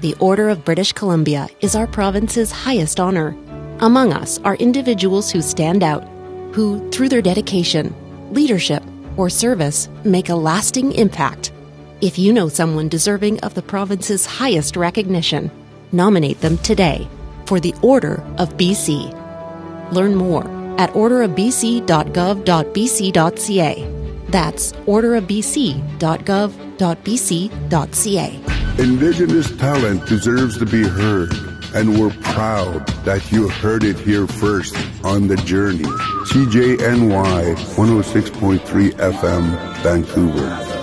The Order of British Columbia is our province's highest honor. Among us are individuals who stand out, who, through their dedication, leadership, or service, make a lasting impact. If you know someone deserving of the province's highest recognition, nominate them today for the Order of BC. Learn more at orderofbc.gov.bc.ca. That's orderofbc.gov.bc.ca. Indigenous talent deserves to be heard, and we're proud that you heard it here first on The Journey. CJNY 106.3 FM, Vancouver.